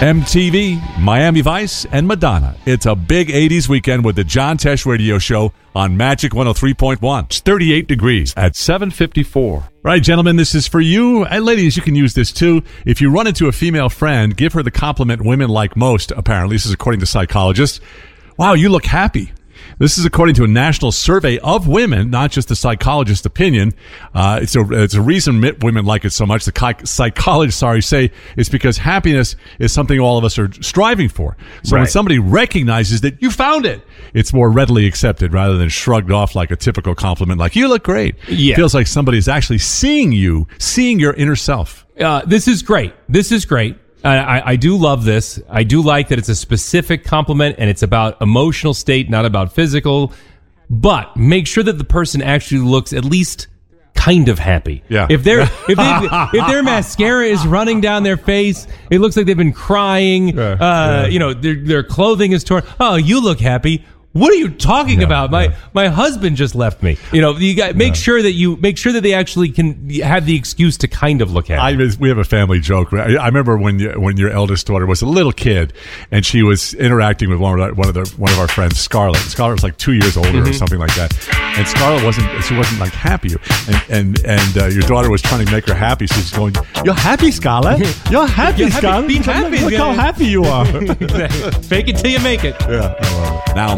MTV, Miami Vice, and Madonna. It's a big 80s weekend with the John Tesh Radio Show on Magic 103.1. It's 38 degrees at 7:54. Right, gentlemen, this is for you. And ladies, you can use this too. If you run into a female friend, give her the compliment women like most, apparently. This is according to psychologists. Wow, you look happy. This is according to a national survey of women, not just the psychologist's opinion. It's a reason women like it so much. The psychologists, say it's because happiness is something all of us are striving for. So when somebody recognizes that you found it, it's more readily accepted rather than shrugged off like a typical compliment, like you look great. Yeah. It feels like somebody's actually seeing you, seeing your inner self. This is great. I do love this. I do like that it's a specific compliment and it's about emotional state, not about physical. But make sure that the person actually looks at least kind of happy. Yeah. If their mascara is running down their face, it looks like they've been crying. Their clothing is torn. Oh, you look happy. What are you talking about? My husband just left me. You got make sure that they actually can have the excuse to kind of look at it. We have a family joke. I remember when your eldest daughter was a little kid and she was interacting with one of our friends, Scarlett. Scarlett was like 2 years older or something like that. And Scarlett wasn't like happy. And your daughter was trying to make her happy. So she's going, "You're happy, Scarlett. You're happy, Scarlett. Be happy. Look how happy you are." Fake it till you make it. Yeah. I love it. Now